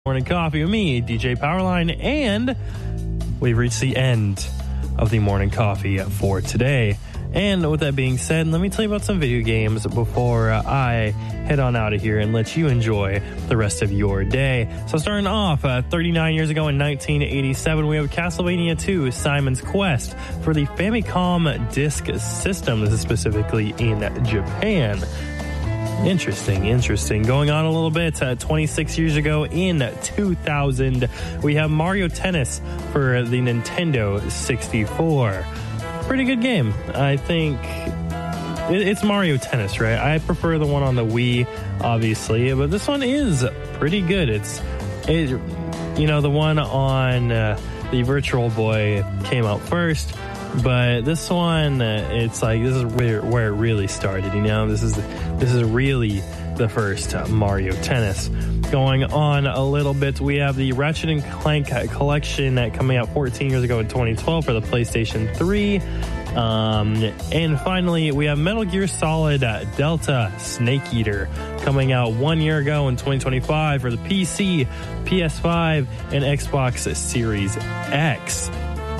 Morning Coffee with me, DJ Powerline, and we've reached the end of the Morning Coffee for today. And with that being said, let me tell you about some video games before I head on out of here and let you enjoy the rest of your day. So starting off, 39 years ago in 1987, we have Castlevania 2, Simon's Quest for the Famicom Disk System. This is specifically in Japan. Interesting. Going on a little bit, 26 years ago in 2000, we have Mario Tennis for the Nintendo 64. Pretty good game. I think it's Mario Tennis, right? I prefer the one on the Wii, obviously, but this one is pretty good. The one on the Virtual Boy came out first. But this one, it's like, this is where it really started, This is really the first Mario Tennis. Going on a little bit, we have the Ratchet & Clank collection coming out 14 years ago in 2012 for the PlayStation 3. And finally, we have Metal Gear Solid Delta Snake Eater coming out 1 year ago in 2025 for the PC, PS5, and Xbox Series X.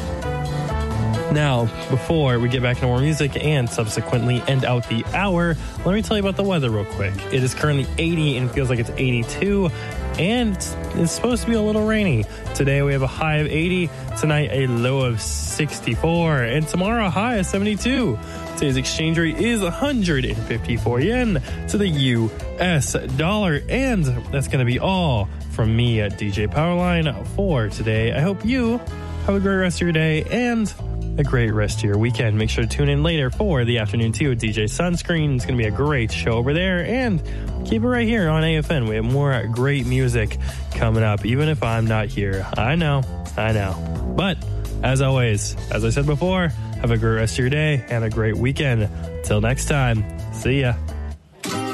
Now, before we get back into more music and subsequently end out the hour, let me tell you about the weather real quick. It is currently 80 and it feels like it's 82, and it's supposed to be a little rainy. Today we have a high of 80, tonight a low of 64, and tomorrow a high of 72. Today's exchange rate is 154 yen to the US dollar, and that's going to be all from me at DJ Powerline for today. I hope you have a great rest of your day and a great rest of your weekend. Make sure to tune in later for the afternoon tea with DJ Sunscreen. It's going to be a great show over there, and keep it right here on AFN. We have more great music coming up, even if I'm not here. I know. But as always, as I said before, have a great rest of your day and a great weekend. Till next time, see ya.